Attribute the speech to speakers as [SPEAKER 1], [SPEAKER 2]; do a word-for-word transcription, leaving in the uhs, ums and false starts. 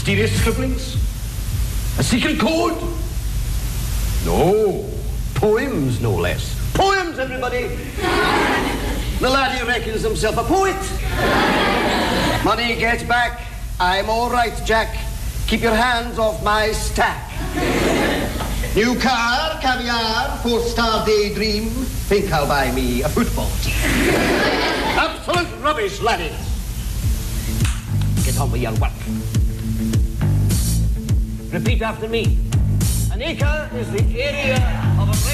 [SPEAKER 1] Mysterious scribblings? A secret code? No. Poems, no less. Poems, everybody! The laddie reckons himself a poet. Money gets back. I'm all right, Jack. Keep your hands off my stack. New car, caviar, four-star daydream. Think I'll buy me a football team. Absolute rubbish, laddies. Get on with your work. Repeat after me. An acre is the area of a...